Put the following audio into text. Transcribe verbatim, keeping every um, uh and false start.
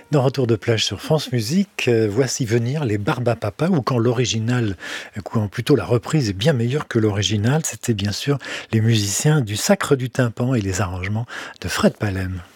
Dans Retour de plage sur France Musique, heu, voici venir les Barbapapa ou quand l'original, heu, quand plutôt la reprise est bien meilleure que l'original, c'était bien sûr les musiciens du Sacre du Tympan et les arrangements de Fred Palem.